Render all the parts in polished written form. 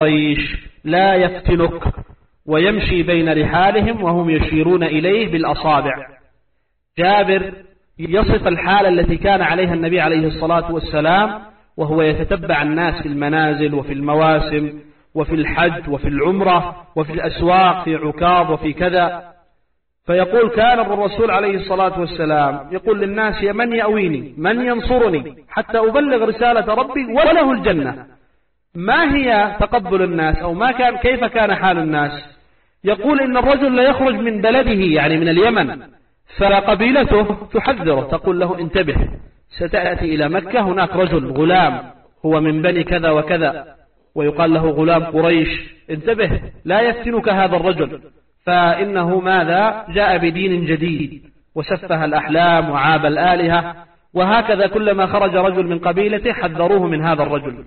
قريش لا يفتنك، ويمشي بين رحالهم وهم يشيرون إليه بالأصابع. جابر يصف الحالة التي كان عليها النبي عليه الصلاة والسلام وهو يتتبع الناس في المنازل وفي المواسم وفي الحج وفي العمرة وفي الأسواق في عكاظ وفي كذا، فيقول كان الرسول عليه الصلاة والسلام يقول للناس: يا من يأويني، من ينصرني حتى أبلغ رسالة ربي وله الجنة. ما هي تقبل الناس أو ما كان، كيف كان حال الناس؟ يقول إن الرجل لا يخرج من بلده، يعني من اليمن، فقبيلته تحذره تقول له: انتبه، ستأتي إلى مكة، هناك رجل غلام هو من بني كذا وكذا ويقال له غلام قريش، انتبه لا يفتنك هذا الرجل، فإنه ماذا؟ جاء بدين جديد وسفه الأحلام وعاب الآلهة. وهكذا كلما خرج رجل من قبيلته حذروه من هذا الرجل.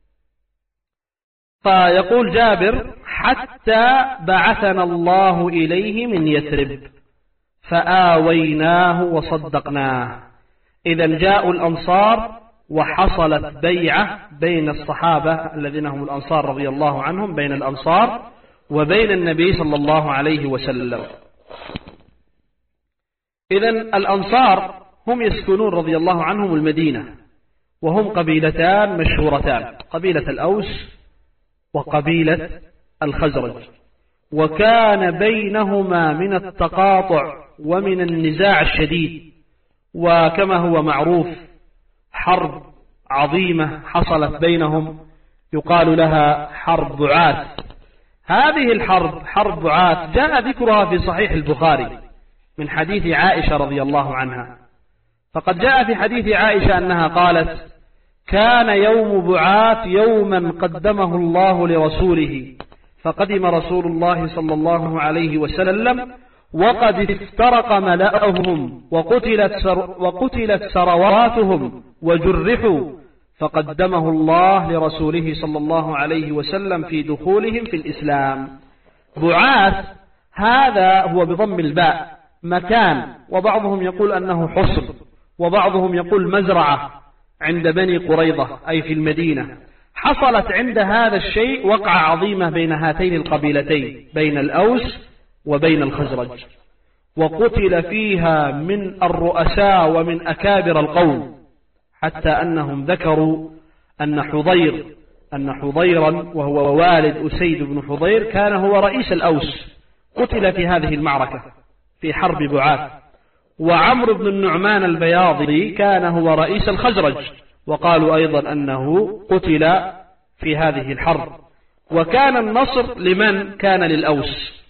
فيقول جابر: حتى بعثنا الله إليه من يثرب فآويناه وصدقناه. إذا جاءوا الأنصار وحصلت بيعة بين الصحابة الذين هم الأنصار رضي الله عنهم، بين الأنصار وبين النبي صلى الله عليه وسلم. إذا الأنصار هم يسكنون رضي الله عنهم المدينة، وهم قبيلتان مشهورتان، قبيلة الأوس وقبيلة الخزرج، وكان بينهما من التقاطع ومن النزاع الشديد، وكما هو معروف حرب عظيمة حصلت بينهم يقال لها حرب بعاث. هذه الحرب حرب بعاث جاء ذكرها في صحيح البخاري من حديث عائشة رضي الله عنها، فقد جاء في حديث عائشة أنها قالت: كان يوم بعاث يوما قدمه الله لرسوله، فقدم رسول الله صلى الله عليه وسلم وقد افترق ملأهم وقتلت ثرواتهم وجرحوا، فقدمه الله لرسوله صلى الله عليه وسلم في دخولهم في الإسلام. بعاث هذا هو بضم الباء مكان، وبعضهم يقول أنه حصن، وبعضهم يقول مزرعة عند بني قريظة أي في المدينة. حصلت عند هذا الشيء وقعة عظيمة بين هاتين القبيلتين، بين الأوس وبين الخزرج، وقتل فيها من الرؤساء ومن أكابر القوم، حتى أنهم ذكروا أن حضيرا وهو والد أسيد بن حضير كان هو رئيس الأوس، قتل في هذه المعركة في حرب بعاث. وعمرو بن النعمان البياضي كان هو رئيس الخزرج، وقالوا أيضا أنه قتل في هذه الحرب. وكان النصر لمن؟ كان للأوس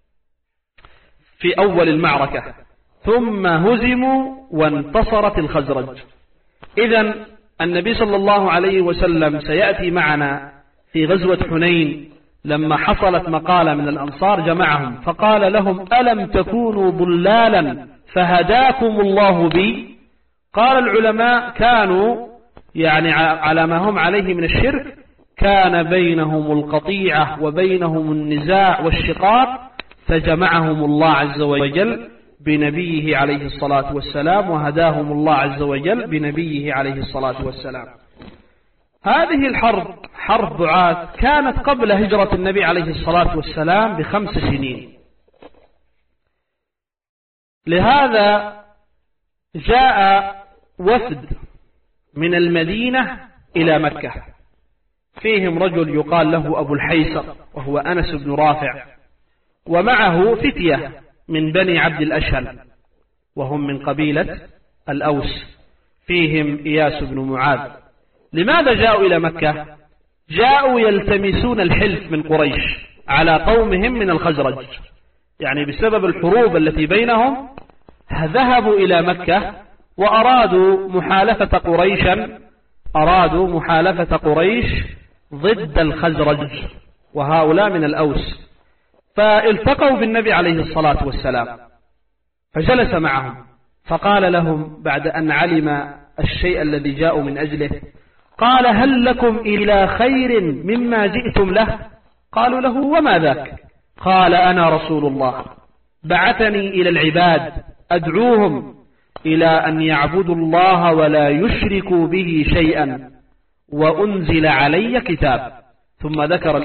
في أول المعركة، ثم هزموا وانتصرت الخزرج. إذن النبي صلى الله عليه وسلم سيأتي معنا في غزوة حنين لما حصلت مقالة من الأنصار جمعهم فقال لهم: ألم تكونوا ضلالا فهداكم الله بي؟ قال العلماء: كانوا يعني على ما هم عليه من الشرك، كان بينهم القطيعة وبينهم النزاع والشقاق، فجمعهم الله عز وجل بنبيه عليه الصلاة والسلام، وهداهم الله عز وجل بنبيه عليه الصلاة والسلام. هذه الحرب حرب بعاث كانت قبل هجرة النبي عليه الصلاة والسلام ب5 سنين. لهذا جاء وفد من المدينة إلى مكة، فيهم رجل يقال له أبو الحيسر وهو أنس بن رافع، ومعه فتية من بني عبد الأشهل وهم من قبيلة الأوس، فيهم إياس بن معاذ. لماذا جاءوا إلى مكة؟ جاءوا يلتمسون الحلف من قريش على قومهم من الخزرج، يعني بسبب الحروب التي بينهم ذهبوا إلى مكة وأرادوا محالفة قريش ضد الخزرج، وهؤلاء من الأوس. فالتقوا بالنبي عليه الصلاة والسلام فجلس معهم فقال لهم بعد أن علم الشيء الذي جاءوا من أجله، قال: هل لكم إلى خير مما جئتم له؟ قالوا له: وما ذاك؟ قال: أنا رسول الله بعثني إلى العباد أدعوهم إلى أن يعبدوا الله ولا يشركوا به شيئا، وأنزل علي كتاب. ثم ذكر